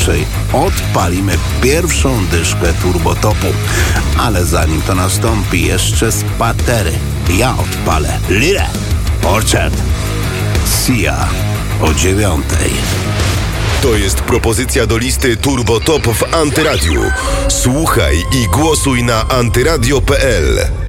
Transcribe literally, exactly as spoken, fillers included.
pierwszej odpalimy pierwszą dyszkę turbotopu. Ale zanim to nastąpi, jeszcze spatery. Ja odpalę Lilę, Orchard, Sia o dziewiątej. To jest propozycja do listy Turbo Top w Antyradiu. Słuchaj i głosuj na antyradio kropka pe el.